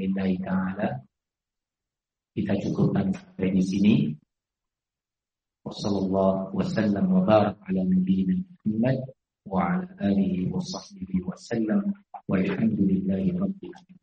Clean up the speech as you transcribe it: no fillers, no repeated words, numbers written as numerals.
bi'idznillah ta'ala kita cukupkan sampai di sini. Wassallallahu wasallam wa barak ala nabiyyina Muhammad wa ala alihi wa sahbihi wa sallam walhamdulillahi rabbil alamin.